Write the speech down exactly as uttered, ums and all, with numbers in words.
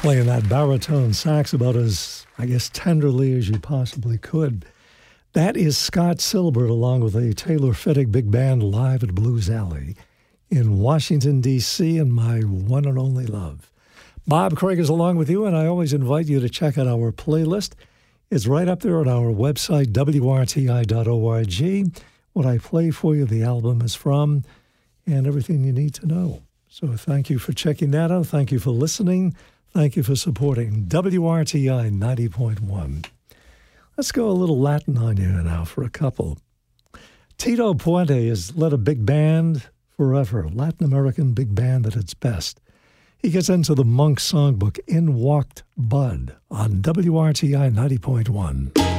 playing that baritone sax about as, I guess, tenderly as you possibly could. That is Scott Silbert along with a Taylor Fittig Big Band live at Blues Alley in Washington, D C, and my one and only love. Bob Craig is along with you, and I always invite you to check out our playlist. It's right up there on our website, W R T I dot org. What I play for you, the album is from, and everything you need to know. So thank you for checking that out. Thank you for listening. Thank you for supporting W R T I ninety point one. Let's go a little Latin on you now for a couple. Tito Puente has led a big band forever, Latin American big band at its best. He gets into the Monk songbook, In Walked Bud, on W R T I ninety point one.